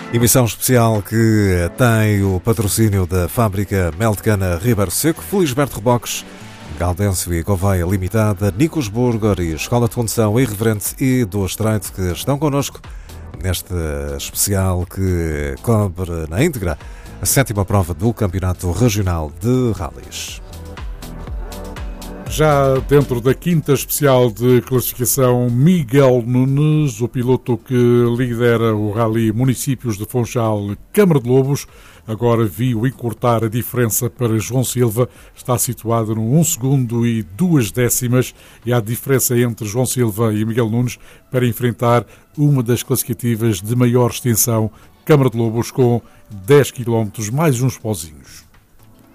Emissão especial que tem o patrocínio da fábrica Mel de Cana Ribeiro Seco, Felisberto Reboques, Gaudêncio e Gouveia Limitada, Nicos Burger e Escola de Condução Irreverente e do Estreito, que estão connosco neste especial que cobre na íntegra a 7ª prova do Campeonato Regional de Rallys. Já dentro da 5ª especial de classificação, Miguel Nunes, o piloto que lidera o Rally Municípios de Funchal Câmara de Lobos, agora viu encurtar a diferença para João Silva, está situado no 1 segundo e 2 décimas, e há diferença entre João Silva e Miguel Nunes para enfrentar uma das classificativas de maior extensão, Câmara de Lobos, com 10 km mais uns pozinhos.